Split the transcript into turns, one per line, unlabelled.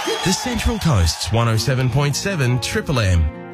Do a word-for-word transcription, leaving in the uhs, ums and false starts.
The Central Coast's one oh seven point seven Triple M.